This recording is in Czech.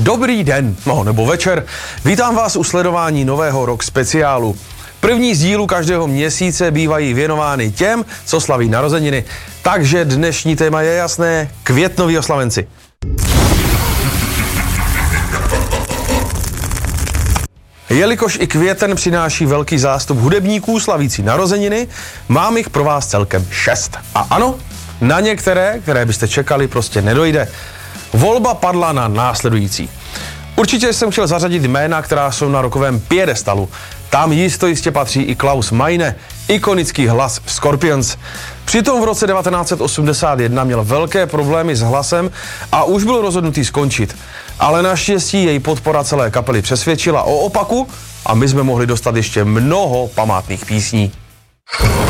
Dobrý den, nebo večer. Vítám vás u sledování nového rock speciálu. První z dílů každého měsíce bývají věnovány těm, co slaví narozeniny. Takže dnešní téma je jasné, květnoví oslavenci. Jelikož i květen přináší velký zástup hudebníků slavící narozeniny, mám jich pro vás celkem 6. A ano, na některé, které byste čekali, prostě nedojde. Volba padla na následující. Určitě jsem chtěl zařadit jména, která jsou na rokovém piedestalu. Tam jistě patří i Klaus Meine, ikonický hlas Scorpions. Přitom v roce 1981 měl velké problémy s hlasem a už byl rozhodnutý skončit. Ale naštěstí její podpora celé kapely přesvědčila o opaku a my jsme mohli dostat ještě mnoho památných písní.